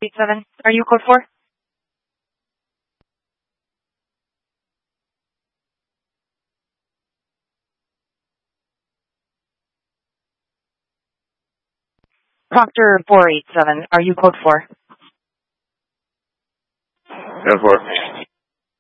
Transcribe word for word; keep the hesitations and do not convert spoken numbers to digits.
eight seven, are you code four? Proctor four eight seven, are you code four? Code four.